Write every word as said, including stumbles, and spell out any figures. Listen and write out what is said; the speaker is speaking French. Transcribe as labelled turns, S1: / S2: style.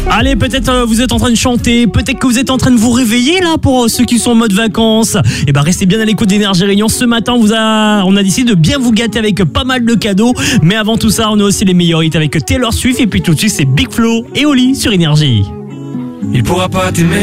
S1: Allez, peut-être euh, vous êtes en train de chanter, peut-être que vous êtes en train de vous réveiller là pour euh, ceux qui sont en mode vacances. Et ben restez bien à l'écoute d'Énergie Réunion. Ce matin, on, vous a, on a décidé de bien vous gâter avec pas mal de cadeaux. Mais avant tout ça, on a aussi les meilleurs hits avec Taylor Swift. Et puis tout de suite, c'est Big Flo et Oli sur Énergie.
S2: Il pourra pas t'aimer.